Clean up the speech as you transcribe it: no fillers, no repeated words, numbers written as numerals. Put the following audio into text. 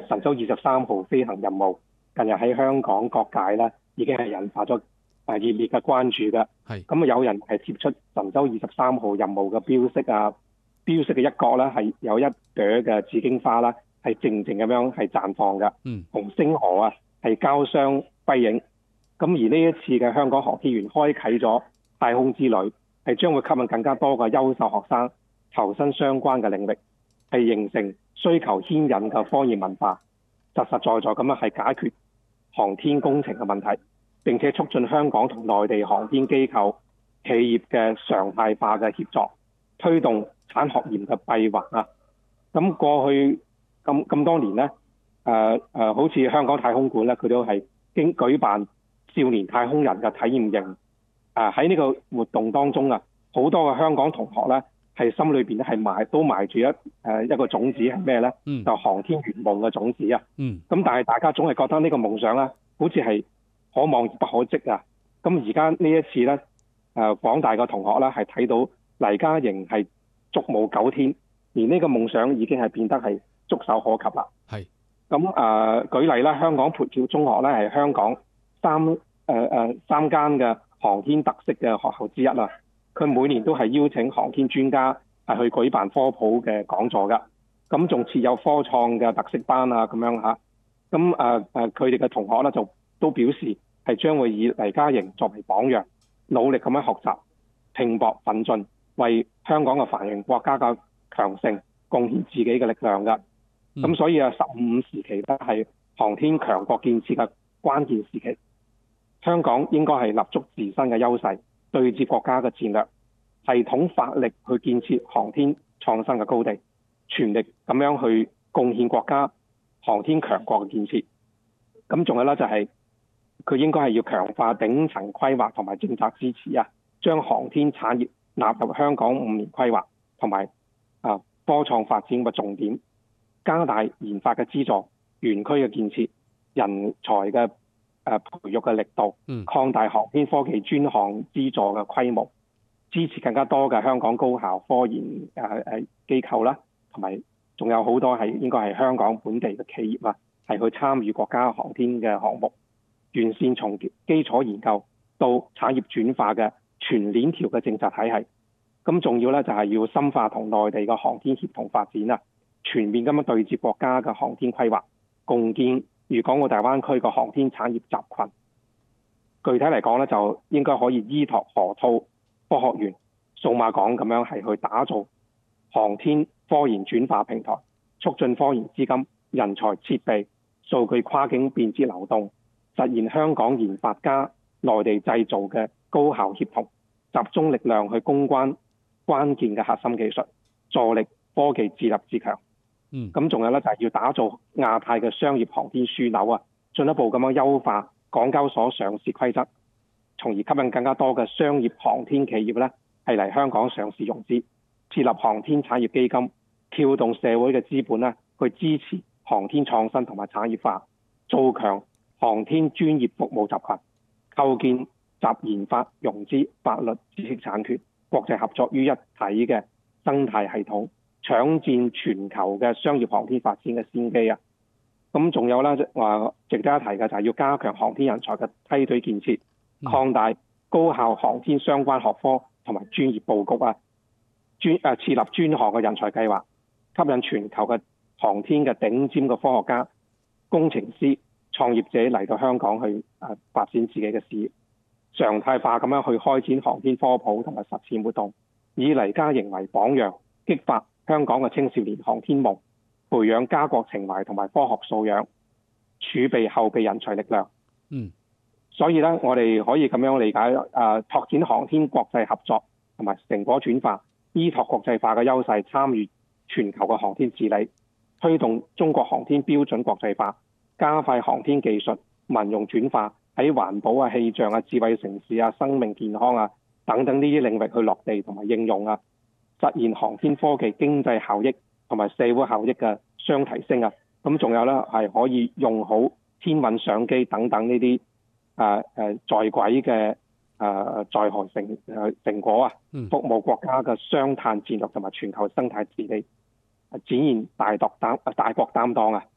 神舟23號飛行任務，近日喺香港各界咧已經係引發咗熱烈嘅關注嘅。咁有人係貼出神舟23號任務嘅標識啊，標識嘅一角咧係有一朵嘅紫荊花啦，係靜靜咁樣係綻放嘅，同星河啊係交相輝映。咁而呢一次嘅香港航天員開啟咗太空之旅，係將會吸引更加多嘅優秀學生投身相關嘅領域，係形成需求牽引嘅科研文化，實實在在咁樣係解決航天工程嘅問題，並且促進香港同內地航天機構企業嘅常態化嘅協作，推動產學研嘅閉環啊！咁過去咁多年呢，好似香港太空館咧，佢都係經舉辦少年太空人嘅體驗營。喺呢個活動當中啊，好多嘅香港同學咧，係心裏邊咧係都埋住一個種子係咩咧？就航天圓夢嘅種子啊！咁但係大家總係覺得呢個夢想咧，好似係可望而不可即啊！咁而家呢一次咧，廣大嘅同學咧係睇到黎嘉瑩係觸舞9天，而呢個夢想已經係變得係觸手可及啦。咁舉例啦，香港培僑中學咧係香港三間嘅航天特色嘅學校之一啦。佢每年都係邀請航天專家係去舉辦科普嘅講座㗎。咁仲設有科創嘅特色班啊，咁樣嚇。咁佢哋嘅同學咧就都表示係將會以黎嘉瑩作為榜樣，努力咁樣學習，拼搏奮進，為香港嘅繁榮國家嘅強盛貢獻自己嘅力量㗎。咁所以15時期咧係航天強國建設嘅關鍵時期，香港應該係立足自身嘅優勢，對接國家嘅戰略，系統發力去建設航天創新嘅高地，全力咁樣去貢獻國家航天強國嘅建設。咁仲有咧就係佢應該係要強化頂層規劃同埋政策支持啊，將航天產業納入香港5年規劃同埋科創發展嘅重點，加大研發嘅資助、園區嘅建設、人才嘅培育嘅力度，擴大航天科技專項資助嘅規模，支持更加多嘅香港高校科研機構啦，同埋仲有好多係應該係香港本地嘅企業啊，係去參與國家航天嘅項目，完善從基礎研究到產業轉化嘅全鏈條嘅政策體系。咁仲要咧就係要深化同內地嘅航天協同發展啊，全面咁樣對接國家嘅航天規劃，共建粵港澳大灣區嘅航天產業集群。具體嚟講咧，就應該可以依託河套科學園、數碼港咁樣係去打造航天科研轉化平台，促進科研資金、人才、設備、數據跨境便捷流動，實現香港研發加內地製造嘅高效協同，集中力量去攻關關鍵嘅核心技術，助力科技自立自強。咁仲有咧就係要打造亞太嘅商業航天樞紐啊，進一步咁樣優化港交所上市規則，從而吸引更加多嘅商業航天企業咧係嚟香港上市融資，設立航天產業基金，撬動社會嘅資本咧去支持航天創新同埋產業化，造強航天專業服務集群，構建集研發、融資、法律、知識產權、國際合作於一體嘅生態系統，搶佔全球嘅商業航天發展嘅先機啊！咁仲有咧話值得一提嘅就係要加強航天人才嘅梯隊建設，擴大高校航天相關學科同埋專業佈局啊！設立專項嘅人才計劃，吸引全球嘅航天嘅頂尖嘅科學家、工程師、創業者嚟到香港去發展自己嘅事業，常態化咁樣去開展航天科普同埋實踐活動，以黎嘉瑩為榜樣，激發香港嘅青少年航天夢，培養家國情懷同埋科學素養，儲備後備人才力量。所以咧，我哋可以咁樣理解，拓展航天國際合作同埋成果轉化，依託國際化嘅優勢，參與全球嘅航天治理，推動中國航天標準國際化，加快航天技術民用轉化，喺環保啊、氣象啊、智慧城市啊、生命健康啊等等呢啲領域去落地同埋應用啊，實現航天科技經濟效益同埋社會效益嘅雙提升啊。咁仲有咧係可以用好天文相機等等呢啲在軌嘅載荷成果啊，服務國家嘅雙碳戰略同埋全球生態治理，展現大國擔當啊！